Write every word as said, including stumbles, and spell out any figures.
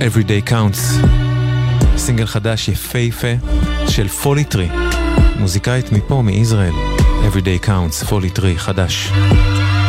Every Day Counts, סינגל חדש יפהפה של פוליטרי, מוזיקאית מפה, מישראל. Every Day Counts, פוליטרי חדש.